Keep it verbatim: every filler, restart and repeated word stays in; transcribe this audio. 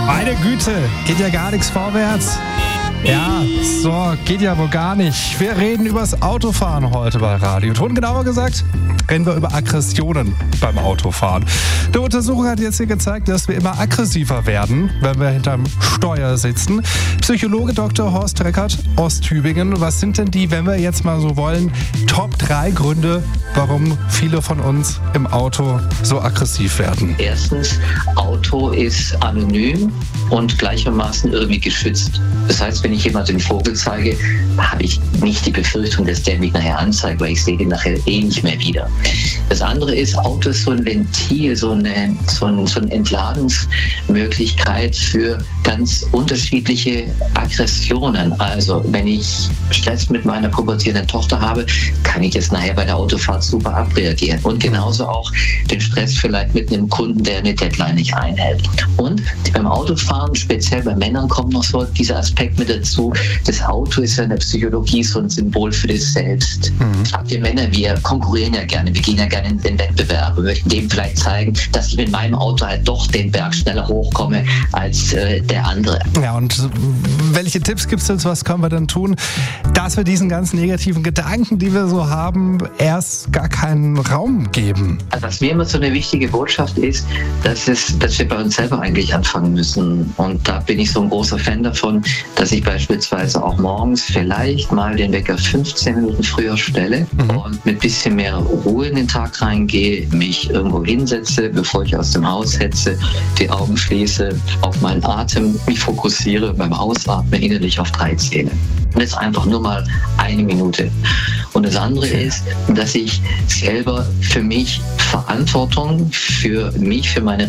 Meine Güte, geht ja gar nichts vorwärts. Ja, so, geht ja wohl gar nicht. Wir reden übers Autofahren heute bei Radio Ton. Genauer gesagt, reden wir über Aggressionen beim Autofahren. Die Untersuchung hat jetzt hier gezeigt, dass wir immer aggressiver werden, wenn wir hinterm Steuer sitzen. Psychologe Doktor Horst Reckert, Osttübingen. Was sind denn die, wenn wir jetzt mal so wollen, Top drei Gründe, warum viele von uns im Auto so aggressiv werden? Erstens, Auto ist anonym und gleichermaßen irgendwie geschützt. Das heißt, wenn ich jemandem den Vogel zeige, habe ich nicht die Befürchtung, dass der mich nachher anzeigt, weil ich sehe den nachher eh nicht mehr wieder. Das andere ist, Auto ist so ein Ventil, so eine, so ein, so eine Entladungsmöglichkeit für ganz unterschiedliche Aggressionen. Also wenn ich Stress mit meiner pubertierenden Tochter habe, kann ich jetzt nachher bei der Autofahrt super abreagieren. Und genauso auch den Stress vielleicht mit einem Kunden, der eine Deadline nicht einhält. Und beim Autofahren, speziell bei Männern, kommt noch so dieser Aspekt mit dazu. Das Auto ist ja in der Psychologie so ein Symbol für das Selbst. Mhm. Wir Männer, wir konkurrieren ja gerne, wir gehen ja gerne in den Wettbewerb. Wir möchten dem vielleicht zeigen, dass ich mit meinem Auto halt doch den Berg schneller hochkomme als äh, der andere. Ja, und welche Tipps gibt es jetzt, was können wir denn tun, dass wir diesen ganzen negativen Gedanken, die wir so haben, erst gar keinen Raum geben? Also was mir immer so eine wichtige Botschaft ist, dass, es, dass wir bei uns selber eigentlich anfangen müssen. Und da bin ich so ein großer Fan davon, dass ich beispielsweise auch morgens vielleicht mal den Wecker fünfzehn Minuten früher stelle mhm. und mit ein bisschen mehr Ruhe in den Tag reingehe, mich irgendwo hinsetze, bevor ich aus dem Haus hetze, die Augen schließe, auf meinen Atem mich fokussiere, beim Ausatmen innerlich auf drei Zähle. Und jetzt einfach nur mal eine Minute. Und das andere ist, dass ich selber für mich Verantwortung für mich, für meine